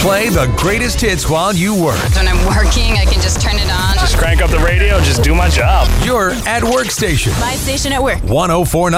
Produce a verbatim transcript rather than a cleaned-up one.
Play the greatest hits while you work. When I'm working, I can just turn it on. Just crank up the radio, just do my job. Your at work station. My station at work. one oh four point nine